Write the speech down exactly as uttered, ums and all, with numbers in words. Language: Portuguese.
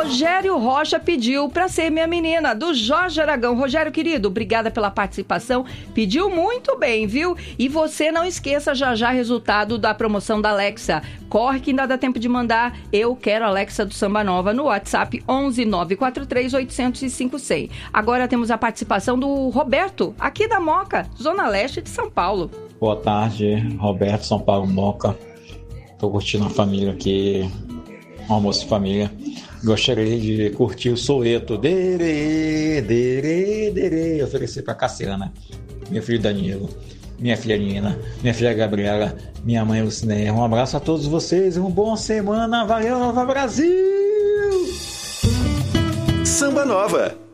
Rogério Rocha pediu pra ser minha menina, do Jorge Aragão. Rogério, querido, obrigada pela participação. Pediu muito bem, viu? E você não esqueça já já resultado da promoção da Alexa. Corre que ainda dá tempo de mandar Eu Quero Alexa do Samba Nova no WhatsApp onze nove quatro três oito zero cinco seis. Agora temos a participação do Roberto, aqui da Moca, Zona Leste de São Paulo. Boa tarde, Roberto, São Paulo, Moca. Tô curtindo a família aqui, almoço de família. Gostaria de curtir o Soweto. Dere, dere, dere. Oferecer pra Cassiana, meu filho Danilo, minha filha Nina, minha filha Gabriela, minha mãe Lucinéia. Um abraço a todos vocês, uma boa semana. Valeu, Nova Brasil! Samba Nova.